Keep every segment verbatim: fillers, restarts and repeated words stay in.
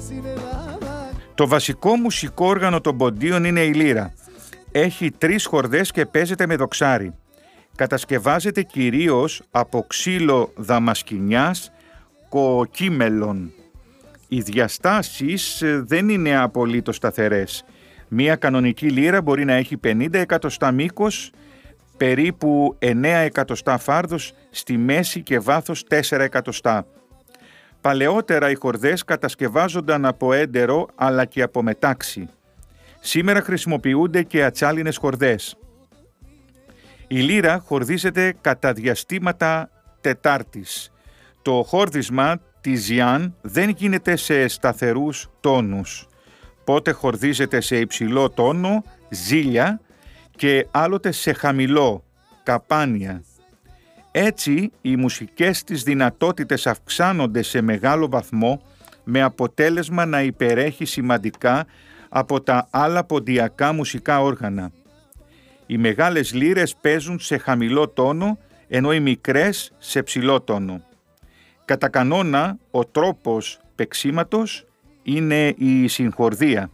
Το βασικό μουσικό όργανο των ποντίων είναι η λύρα. Έχει τρεις χορδές και παίζεται με δοξάρι. Κατασκευάζεται κυρίως από ξύλο δαμασκηνιάς κοκκίμελων. Οι διαστάσεις δεν είναι απολύτως σταθερές. Μία κανονική λύρα μπορεί να έχει πενήντα εκατοστά μήκος, περίπου εννέα εκατοστά φάρδος στη μέση και βάθος τέσσερα εκατοστά. Παλαιότερα οι χορδές κατασκευάζονταν από έντερο αλλά και από μετάξι. Σήμερα χρησιμοποιούνται και ατσάλινες χορδές. Η λύρα χορδίζεται κατά διαστήματα τετάρτης. Το χόρδισμα της Ζιάν δεν γίνεται σε σταθερούς τόνους. Πότε χορδίζεται σε υψηλό τόνο, ζήλια, και άλλοτε σε χαμηλό, καπάνια. Έτσι, οι μουσικές της δυνατότητες αυξάνονται σε μεγάλο βαθμό, με αποτέλεσμα να υπερέχει σημαντικά από τα άλλα ποντιακά μουσικά όργανα. Οι μεγάλες λύρες παίζουν σε χαμηλό τόνο, ενώ οι μικρές σε ψηλό τόνο. Κατά κανόνα, ο τρόπος παίξηματος είναι η συγχορδία.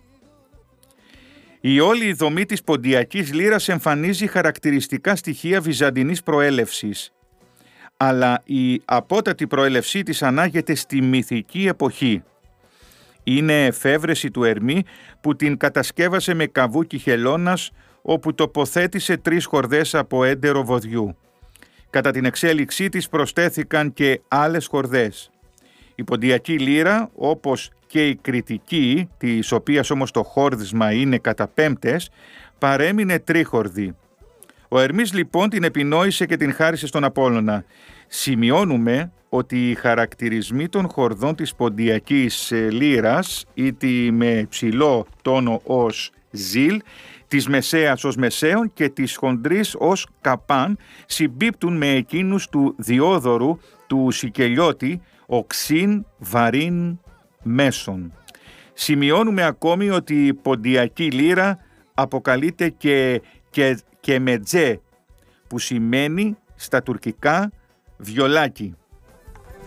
Η όλη η δομή της ποντιακής λύρας εμφανίζει χαρακτηριστικά στοιχεία βυζαντινής προέλευσης, αλλά η απότατη προέλευσή της ανάγεται στη μυθική εποχή. Είναι εφεύρεση του Ερμή που την κατασκεύασε με καβούκι χελώνας, όπου τοποθέτησε τρεις χορδές από έντερο βοδιού. Κατά την εξέλιξή της προσθέθηκαν και άλλες χορδές. Η ποντιακή λύρα, όπως και η κριτική, της οποίας όμως το χόρδισμα είναι κατά πέμπτες, παρέμεινε τρίχορδη. Ο Ερμής λοιπόν την επινόησε και την χάρισε στον Απόλλωνα. Σημειώνουμε ότι οι χαρακτηρισμοί των χορδών της ποντιακής λύρας, είτε με ψηλό τόνο ως ζήλ, της μεσαίας ως μεσαίων και της χοντρής ως καπάν, συμπίπτουν με εκείνους του Διόδωρου, του Σικελιώτη, οξύν βαρύν μέσον. Σημειώνουμε ακόμη ότι η ποντιακή λύρα αποκαλείται και, και, και μετζέ, που σημαίνει στα τουρκικά βιολάκι.